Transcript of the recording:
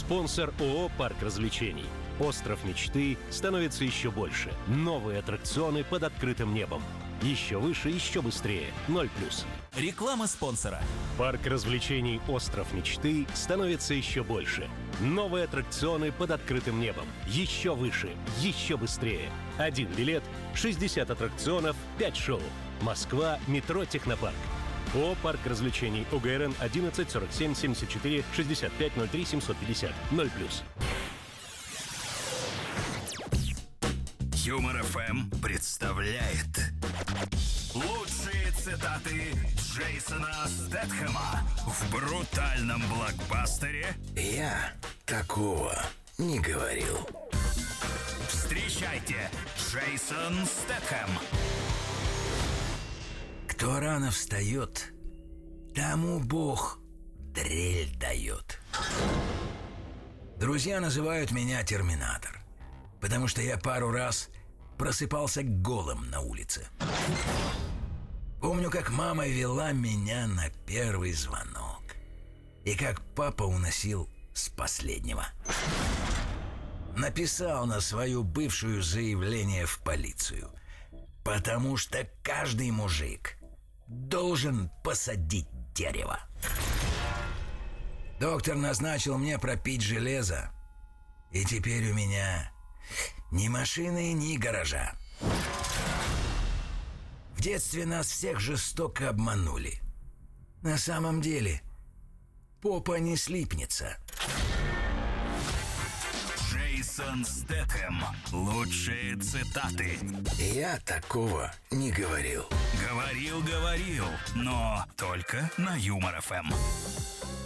Спонсор ООО «Парк развлечений». Остров мечты становится еще больше. Новые аттракционы под открытым небом. Еще выше, еще быстрее. 0+. Реклама спонсора. Парк развлечений «Остров мечты» становится еще больше. Новые аттракционы под открытым небом. Еще выше, еще быстрее. 1 билет, 60 аттракционов, 5 шоу. Москва, метро «Технопарк». ООО «Парк развлечений». ОГРН 11 47 74 65 03 750. 0+. Юмор ФМ представляет лучшие цитаты Джейсона Стэтхэма в брутальном блокбастере «Я такого не говорил». Встречайте, Джейсон Стэтхэм. Кто рано встает, тому Бог дрель дает. Друзья называют меня Терминатор, потому что я пару раз просыпался голым на улице. Помню, как мама вела меня на первый звонок и как папа уносил с последнего. Написал на свою бывшую заявление в полицию, потому что каждый мужик должен посадить дерево. Доктор назначил мне пропить железо, и теперь у меня ни машины, ни гаража. В детстве нас всех жестоко обманули. На самом деле попа не слипнется. Джейсон Стэтхэм. Лучшие цитаты. Я такого не говорил. Говорил, но только на Юмор ФМ.